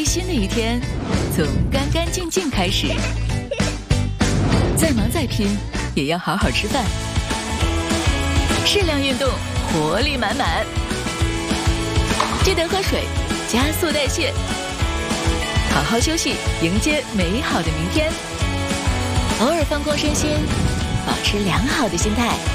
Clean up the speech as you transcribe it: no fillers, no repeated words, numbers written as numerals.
新的一天从干干净净开始。再忙再拼，也要好好吃饭。适量运动，活力满满。记得喝水，加速代谢。好好休息，迎接美好的明天。偶尔放空身心，保持良好的心态。